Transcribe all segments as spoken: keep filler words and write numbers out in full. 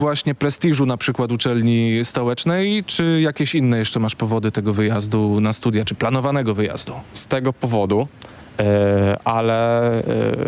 właśnie prestiżu na przykład uczelni stołecznej, czy jakieś inne jeszcze masz powody tego wyjazdu na studia, czy planowanego wyjazdu? Z tego powodu, e, ale e,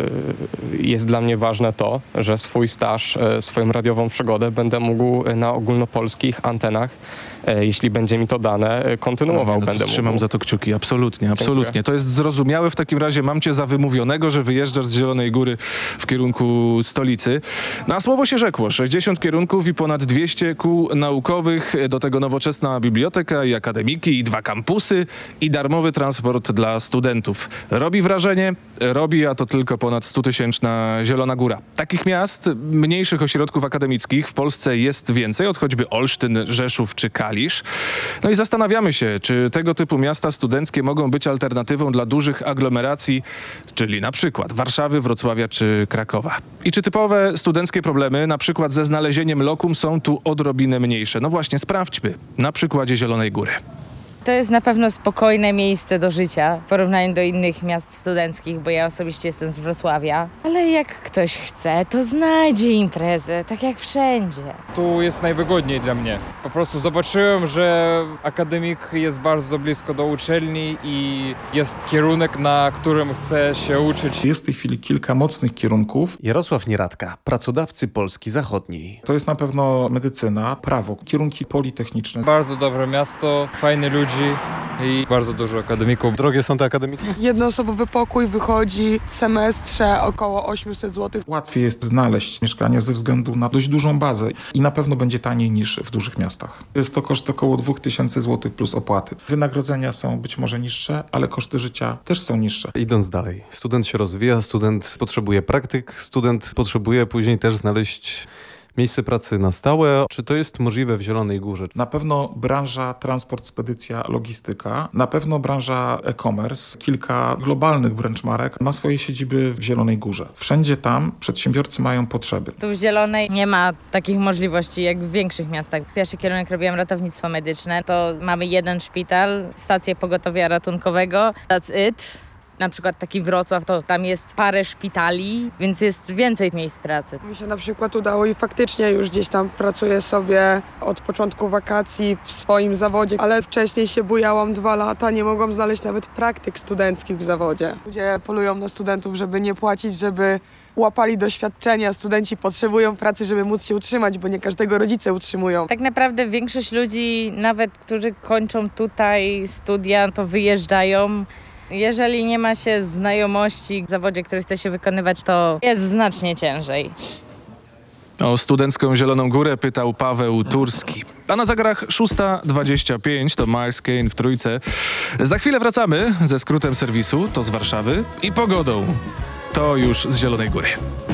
jest dla mnie ważne to, że swój staż, e, swoją radiową przygodę będę mógł na ogólnopolskich antenach, e, jeśli będzie mi to dane, e, kontynuował. No, no, będę trzymam mógł. za to kciuki, absolutnie, absolutnie. Dziękuję. To jest zrozumiałe, w takim razie mam cię za wymówionego, że wyjeżdżasz z Zielonej Góry w kierunku stolicy. No a słowo się rzekło, sześćdziesiąt kierunków i ponad dwieście kół naukowych, do tego nowoczesna biblioteka i akademiki, i dwa kampusy, i darmowy transport dla studentów. Robi wrażenie, robi, a to tylko ponad stutysięczna Zielona Góra. Takich miast, mniejszych ośrodków akademickich w Polsce jest więcej, od choćby Olsztyn, Rzeszów czy Kalisz. No i zastanawiamy się, czy tego typu miasta studenckie mogą być alternatywą dla dużych aglomeracji, czyli na przykład Warszawy, Wrocławia czy Krakowa. I czy typowe studenckie problemy, na przykład ze znalezieniem lokum, są tu odrobinę mniejsze? No właśnie, sprawdźmy na przykładzie Zielonej Góry. To jest na pewno spokojne miejsce do życia w porównaniu do innych miast studenckich, bo ja osobiście jestem z Wrocławia. Ale jak ktoś chce, to znajdzie imprezę, tak jak wszędzie. Tu jest najwygodniej dla mnie. Po prostu zobaczyłem, że akademik jest bardzo blisko do uczelni i jest kierunek, na którym chcę się uczyć. Jest w tej chwili kilka mocnych kierunków. Jarosław Nieradka, pracodawcy Polski Zachodniej. To jest na pewno medycyna, prawo, kierunki politechniczne. Bardzo dobre miasto, fajni ludzi i bardzo dużo akademików. Drogie są te akademiki? Jednoosobowy pokój wychodzi w semestrze około osiemset złotych. Łatwiej jest znaleźć mieszkanie ze względu na dość dużą bazę i na pewno będzie taniej niż w dużych miastach. Jest to koszt około dwa tysiące złotych plus opłaty. Wynagrodzenia są być może niższe, ale koszty życia też są niższe. Idąc dalej, student się rozwija, student potrzebuje praktyk, student potrzebuje później też znaleźć miejsce pracy na stałe. Czy to jest możliwe w Zielonej Górze? Na pewno branża transport, spedycja, logistyka, na pewno branża e-commerce, kilka globalnych wręcz marek ma swoje siedziby w Zielonej Górze. Wszędzie tam przedsiębiorcy mają potrzeby. Tu w Zielonej nie ma takich możliwości jak w większych miastach. Pierwszy kierunek robiłam ratownictwo medyczne, to mamy jeden szpital, stację pogotowia ratunkowego, that's it. Na przykład taki Wrocław, to tam jest parę szpitali, więc jest więcej miejsc pracy. Mi się na przykład udało i faktycznie już gdzieś tam pracuję sobie od początku wakacji w swoim zawodzie, ale wcześniej się bujałam dwa lata, nie mogłam znaleźć nawet praktyk studenckich w zawodzie. Ludzie polują na studentów, żeby nie płacić, żeby łapali doświadczenia. Studenci potrzebują pracy, żeby móc się utrzymać, bo nie każdego rodzice utrzymują. Tak naprawdę większość ludzi, nawet którzy kończą tutaj studia, to wyjeżdżają. Jeżeli nie ma się znajomości w zawodzie, który chce się wykonywać, to jest znacznie ciężej. O studencką Zieloną Górę pytał Paweł Turski. A na zegarach szósta dwadzieścia pięć to Miles Kane w Trójce. Za chwilę wracamy ze skrótem serwisu, to z Warszawy, i pogodą, to już z Zielonej Góry.